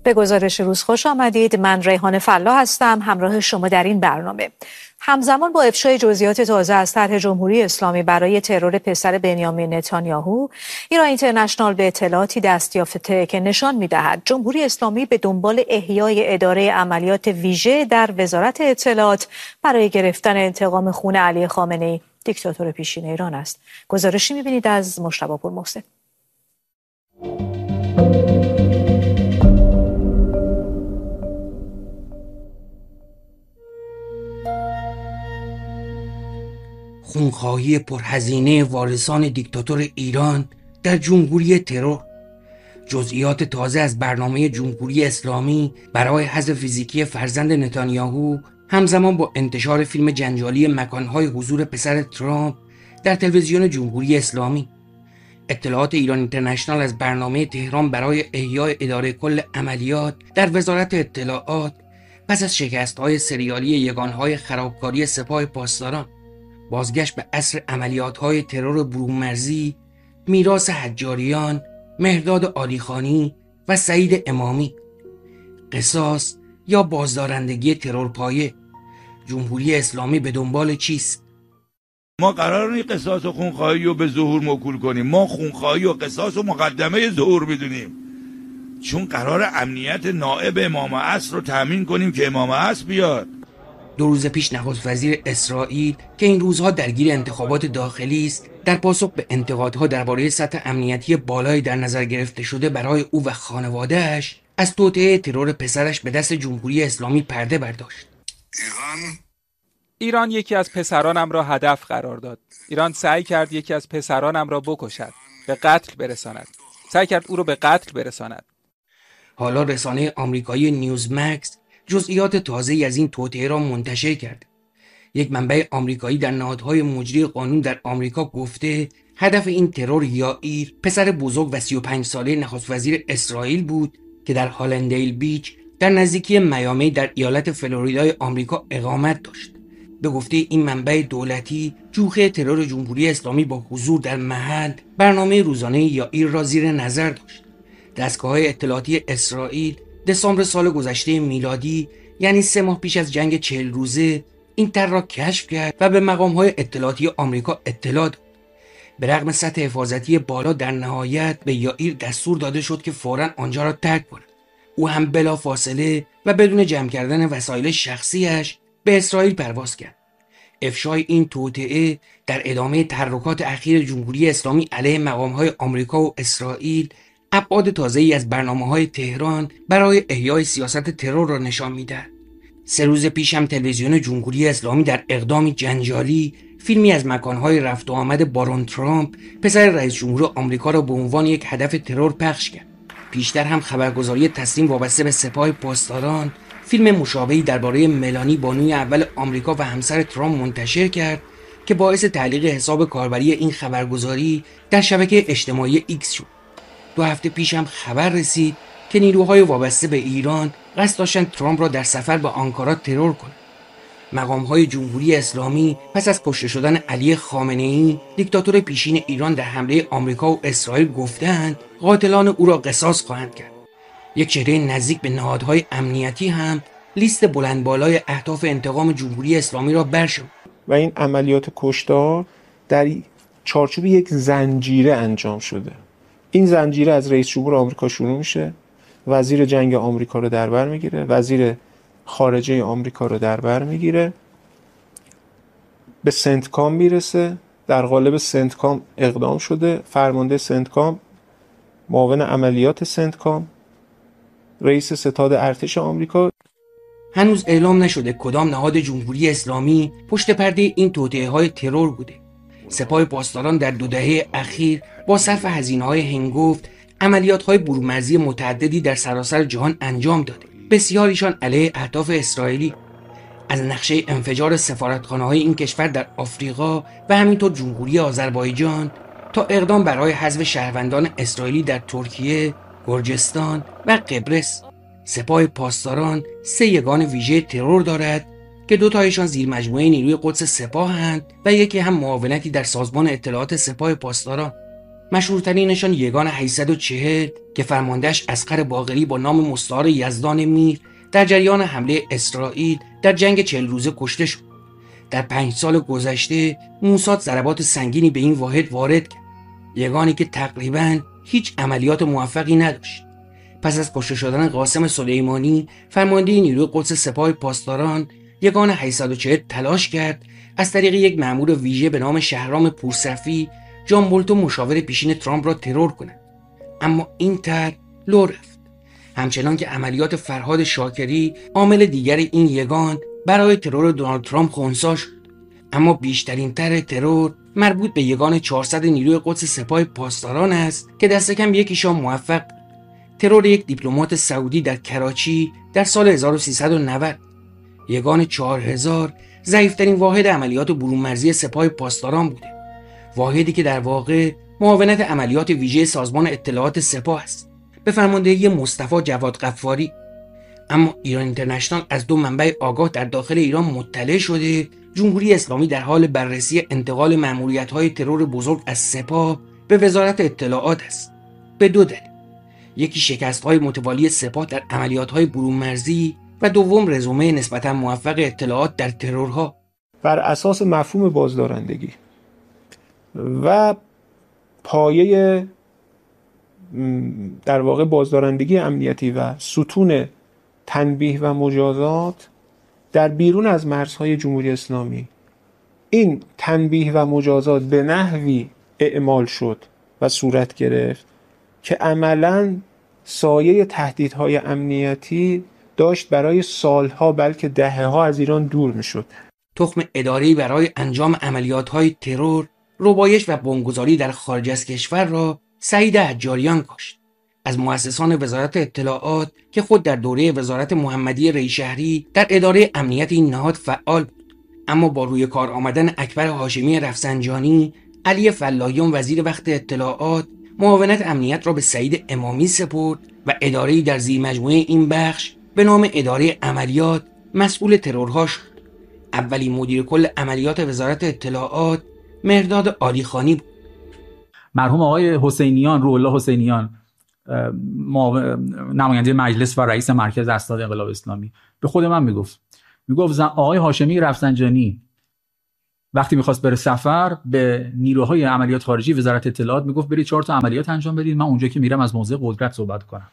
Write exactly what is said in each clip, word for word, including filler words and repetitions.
به گزارش روز خوش آمدید. من ریحان فلاح هستم همراه شما در این برنامه. همزمان با افشای جزئیات تازه از طرح جمهوری اسلامی برای ترور پسر بنیامین نتانیاهو، ایران اینترنشنال به اطلاعاتی دست یافته که نشان می‌دهد جمهوری اسلامی به دنبال احیای اداره عملیات ویژه در وزارت اطلاعات برای گرفتن انتقام خون علی خامنه‌ای، دیکتاتور پیشین ایران است. گزارشی می‌بینید از مجتبی پورمحسن. خونخواهی پرهزینه وارثان دیکتاتور ایران در جمهوری ترور. جزئیات تازه از برنامه جمهوری اسلامی برای حذف فیزیکی فرزند نتانیاهو همزمان با انتشار فیلم جنجالی مکانهای حضور پسر ترامپ در تلویزیون جمهوری اسلامی. اطلاعات ایران اینترنشنال از برنامه تهران برای احیای اداره کل عملیات در وزارت اطلاعات پس از شکست‌های سریالی یگانهای خرابکاری سپاه پاسداران، بازگشت به عصر عملیات‌های ترور برومرزی، میراث حجاریان، مهرداد عالیخانی و سعید امامی، قصاص یا بازدارندگی ترورپایه. جمهوری اسلامی به دنبال چیست؟ ما قرار نیست قصاص و خونخواهی رو به ظهور موکول کنیم. ما خونخواهی و قصاص و مقدمه ظهور میدونیم، چون قرار امنیت نائب امام عصر رو تامین کنیم که امام عصر بیاد. دو روز پیش نخست وزیر اسرائیل که این روزها درگیر انتخابات داخلی است، در پاسخ به انتقادها درباره سطح امنیتی بالایی در نظر گرفته شده برای او و خانواده‌اش، از توطئه ترور پسرش به دست جمهوری اسلامی پرده برداشت. ایران ایران یکی از پسرانم را هدف قرار داد. ایران سعی کرد یکی از پسرانم را بکشد، به قتل برساند. سعی کرد او را به قتل برساند. حالا رسانه آمریکایی نیوزمکس جزئیات تازه‌ای از این توطئه را منتشر کرد. یک منبع آمریکایی در نهادهای مجری قانون در آمریکا گفته هدف این ترور یائیر، پسر بزرگ و سی و پنج ساله نخست وزیر اسرائیل بود که در هالندیل بیچ در نزدیکی میامی در ایالت فلوریدای آمریکا اقامت داشت. به گفته این منبع دولتی، جوخه ترور جمهوری اسلامی با حضور در محل برنامه روزانه یائیر را زیر نظر داشت. دستگاه‌های اطلاعاتی اسرائیل دسامبر سال گذشته میلادی، یعنی سه ماه پیش از جنگ چهل روزه، این طرح را کشف کرد و به مقام‌های اطلاعاتی آمریکا اطلاع داد. به رغم سطح حفاظتی بالا، در نهایت به یائیر دستور داده شد که فوراً آنجا را ترک کند. او هم بلا فاصله و بدون جمع کردن وسایل شخصیش به اسرائیل پرواز کرد. افشای این توطئه در ادامه تحرکات اخیر جمهوری اسلامی علیه مقام‌های آمریکا و اسرائیل ابعاد تازه‌ای از برنامه‌های تهران برای احیای سیاست ترور را نشان می‌دهد. سه روز پیش هم تلویزیون جمهوری اسلامی در اقدامی جنجالی فیلمی از مکان‌های رفت و آمد بارون ترامپ، پسر رئیس جمهور آمریکا، را به عنوان یک هدف ترور پخش کرد. پیشتر هم خبرگزاری تسلیم وابسته به سپاه پاسداران فیلم مشابهی درباره ملانی، بانوی اول آمریکا و همسر ترامپ منتشر کرد که باعث تعلیق حساب کاربری این خبرگزاری در شبکه اجتماعی ایکس شد. دو هفته پیش هم خبر رسید که نیروهای وابسته به ایران قصد داشتند ترامپ را در سفر به آنکارا ترور کنند. مقام‌های جمهوری اسلامی پس از کشته شدن علی خامنه‌ای، دیکتاتور پیشین ایران، در حمله آمریکا و اسرائیل گفتند قاتلان او را قصاص خواهند کرد. یک چهره نزدیک به نهادهای امنیتی هم لیست بلند بالای اهداف انتقام جمهوری اسلامی را برشمرد. و این عملیات کشتار در چارچوب یک زنجیره انجام شده. این زنجیره از رئیس جمهور آمریکا شروع میشه، وزیر جنگ آمریکا رو در بر میگیره، وزیر خارجه آمریکا رو در بر میگیره، به سنتکام میرسه. در قالب سنتکام اقدام شده، فرمانده سنتکام، معاون عملیات سنتکام، رئیس ستاد ارتش آمریکا. هنوز اعلام نشده کدام نهاد جمهوری اسلامی پشت پرده این توطئه‌های ترور بوده. سپاه پاسداران در دو دهه اخیر با صرف هزینه‌های هنگفت عملیات‌های برومرزی متعددی در سراسر جهان انجام داده، بسیاریشان علیه اهداف اسرائیلی. از نقشه انفجار سفارتخانه‌های این کشور در آفریقا و همینطور جمهوری آذربایجان تا اقدام برای حذف شهروندان اسرائیلی در ترکیه، گرجستان و قبرس. سپاه پاسداران سه یگان ویژه ترور دارد که دو تایشان زیر مجموعه نیروی قدس سپاهند و یکی هم معاونتی در سازمان اطلاعات سپاه پاسداران. مشهورترینشان یگان هشتصد و چهل که فرماندهش اصغر باقری با نام مستعار یزدان میر در جریان حمله اسرائیل در جنگ چهل روزه کشته شد. در پنج سال گذشته موساد ضربات سنگینی به این واحد وارد کرد، یگانی که تقریباً هیچ عملیات موفقی نداشت. پس از کشته شدن قاسم سلیمانی فرمانده نیروی قدس سپاه پاسداران، یگان هشتصد و چهل تلاش کرد از طریق یک مأمور ویژه به نام شهرام پورصفی جان بولتون مشاور پیشین ترامپ را ترور کند، اما این طرح لو رفت. همچنان که عملیات فرهاد شاکری عامل دیگر این یگان برای ترور دونالد ترامپ خنثی شد، اما بیشترین طرح ترور مربوط به یگان چهارصد نیروی قدس سپاه پاسداران است که دست کم یکیشان موفق بود. ترور یک دیپلمات سعودی در کراچی در سال هزار و سیصد و نود. یگان چهار هزار ضعیف‌ترین واحد عملیات برون مرزی سپاه پاسداران بوده، واحدی که در واقع معاونت عملیات ویژه سازمان اطلاعات سپاه است به فرماندهی مصطفی جواد غفاری. اما ایران اینترنشنال از دو منبع آگاه در داخل ایران مطلع شده جمهوری اسلامی در حال بررسی انتقال مأموریت‌های ترور بزرگ از سپاه به وزارت اطلاعات است، به دو دلیل: یکی شکست‌های متوالی سپاه در عملیات‌های برون مرزی و دوم رزومه نسبتاً موفق اطلاعات در ترورها. بر اساس مفهوم بازدارندگی و پایه در واقع بازدارندگی امنیتی و ستون تنبیه و مجازات در بیرون از مرزهای جمهوری اسلامی، این تنبیه و مجازات به نحوی اعمال شد و صورت گرفت که عملاً سایه تهدیدهای امنیتی داشت برای سالها بلکه دهه‌ها از ایران دور میشد. تخم اداره‌ای برای انجام عملیات‌های ترور، ربایش و بمبگذاری در خارج از کشور را سعید حجاریان کاشت، از مؤسسان وزارت اطلاعات که خود در دوره وزارت محمدی ریشهری در اداره امنیت این نهاد فعال بود. اما با روی کار آمدن اکبر هاشمی رفسنجانی، علی فلاحیان وزیر وقت اطلاعات معاونت امنیت را به سعید امامی سپرد و اداره‌ای در زیر مجموعه این بخش به نام اداره عملیات مسئول ترورها شد. اولین مدیر کل عملیات وزارت اطلاعات مهرداد عالیخانی بود. مرحوم آقای حسینیان، روح الله حسینیان، نماینده مجلس و رئیس مرکز اسناد انقلاب اسلامی، به خود من میگفت میگفت آقای هاشمی رفسنجانی وقتی میخواست بره سفر به نیروهای عملیات خارجی وزارت اطلاعات میگفت برید چهار تا عملیات انجام بدید، من اونجا که میرم از موضع قدرت صحبت کنم.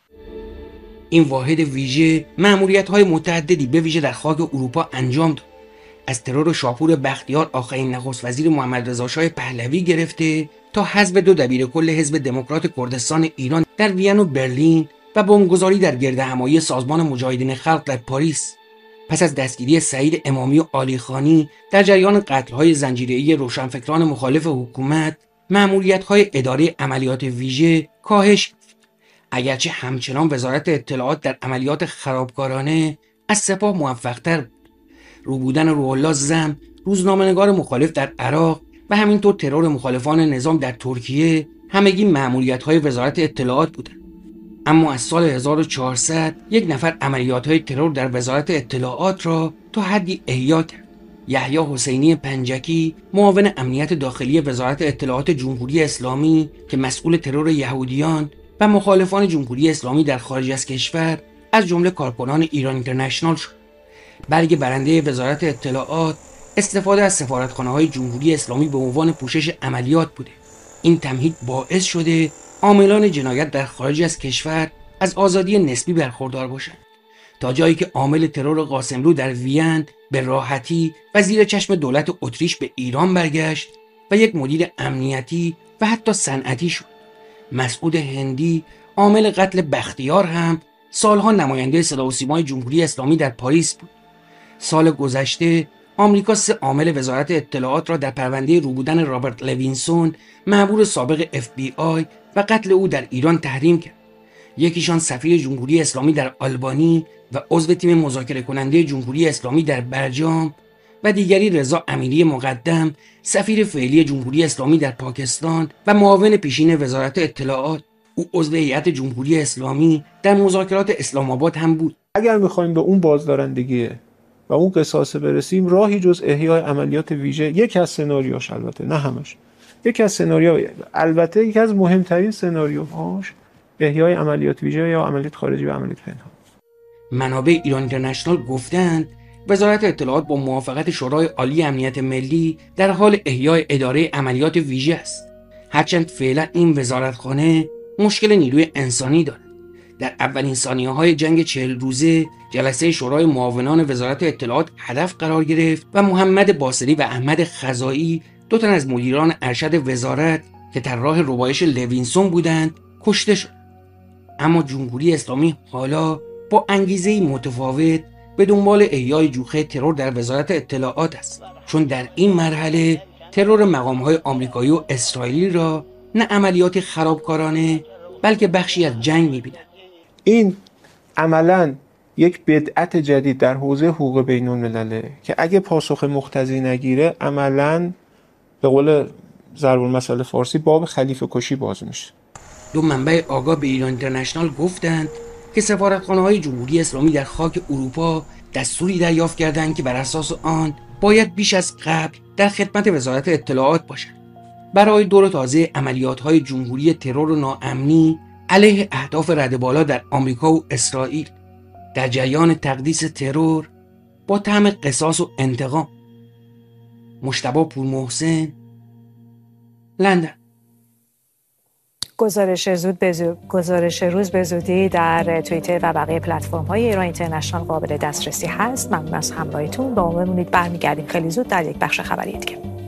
این واحد ویژه مأموریت‌های متعددی به ویژه در خاک اروپا انجام داد. از ترور شاپور بختیار آخرین نخست وزیر محمد رضا شاه پهلوی گرفته تا حذف دو دبیرکل حزب دموکرات کردستان ایران در وین و برلین و بمبگذاری در گردهمایی سازمان مجاهدین خلق در پاریس. پس از دستگیری سعید امامی و عالیخانی در جریان قتل‌های زنجیره‌ای روشنفکران مخالف حکومت، مأموریت‌های اداره عملیات ویژه کاهش یافت، اگرچه همچنان وزارت اطلاعات در عملیات خرابکارانه از سپاه موفق‌تر بود. رو بودن روح الله زم، روزنامه‌نگار مخالف در عراق و همینطور ترور مخالفان نظام در ترکیه همگی مأموریت‌های وزارت اطلاعات بودند. اما از سال هزار و چهارصد یک نفر عملیات‌های ترور در وزارت اطلاعات را تا حدی احیا کرد. یحیی حسینی پنجکی، معاون امنیت داخلی وزارت اطلاعات جمهوری اسلامی که مسئول ترور یهودیان و مخالفان جمهوری اسلامی در خارج از کشور از جمله کارکنان ایران اینترنشنال شد. برگ برنده وزارت اطلاعات استفاده از سفارتخانه‌های جمهوری اسلامی به عنوان پوشش عملیات بوده. این تمهید باعث شده عاملان جنایت در خارج از کشور از آزادی نسبی برخوردار باشند، تا جایی که عامل ترور قاسملو در وین به راحتی و زیر چشم دولت اتریش به ایران برگشت و یک مدیر امنیتی و حتی صنعتی شد. مسعود هندی، عامل قتل بختیار، هم سالها نماینده صدا و سیمای جمهوری اسلامی در پاریس بود. سال گذشته آمریکا سه عامل وزارت اطلاعات را در پرونده روبودن رابرت لوینسون، مأمور سابق اف بی آی و قتل او در ایران تحریم کرد. یکیشان سفیر جمهوری اسلامی در آلبانی و عضو تیم مذاکره کننده جمهوری اسلامی در برجام و دیگری رضا امیری مقدم، سفیر فعلی جمهوری اسلامی در پاکستان و معاون پیشین وزارت اطلاعات. او عضو هیئت جمهوری اسلامی در مذاکرات اسلام آباد هم بود. اگر می‌خوایم به اون بازدارندگی و اون قصاص برسیم، راهی جز احیای عملیات ویژه، یک از سناریوش، البته نه همش، یکی از سناریو، البته یکی از مهمترین سناریوهاش احیای عملیات ویژه یا عملیات خارجی و عملیات پنهان. منابع ایران اینترنشنال گفتند وزارت اطلاعات با موافقت شورای عالی امنیت ملی در حال احیای اداره عملیات ویژه است. هرچند فعلا این وزارتخانه مشکل نیروی انسانی دارد. در اولین ثانیه‌های جنگ چهل روزه جلسه شورای معاونان وزارت اطلاعات هدف قرار گرفت و محمد باصری و احمد خزائی، دو تن از مدیران ارشد وزارت که طراح ربایش لوینسون بودند، کشته شد. اما جمهوری اسلامی حالا با انگیزه‌ای متفاوت به دنبال احیای جوخه ترور در وزارت اطلاعات است، چون در این مرحله ترور مقام‌های آمریکایی و اسرائیلی را نه عملیات خرابکارانه بلکه بخشی از جنگ می‌بینند. این عملاً یک بدعت جدید در حوزه حقوق بین‌الملله که اگه پاسخ مقتضی نگیره عملاً به قول ضرب المثل فارسی باب خلیفه کشی باز میشه. دو منبع آگاه به ایران اینترنشنال گفتند که سفارتخانه‌های جمهوری اسلامی در خاک اروپا دستوری دریافت کردند که بر اساس آن باید بیش از قبل در خدمت وزارت اطلاعات باشند برای دور تازه عملیات‌های جمهوری ترور و ناامنی علیه اهداف رده بالا در آمریکا و اسرائیل در جریان تقدیس ترور با طعم قصاص و انتقام. مجتبی پورمحسن، لندن. گزارش زود به زود گزارش روز به زودی در توییتر و بقیه پلتفرم‌های ایران اینترنشنال قابل دسترسی هست. ممنون از همراهیتون. با ما بمونید، برمیگردیم خیلی زود در یک بخش خبری دیگه.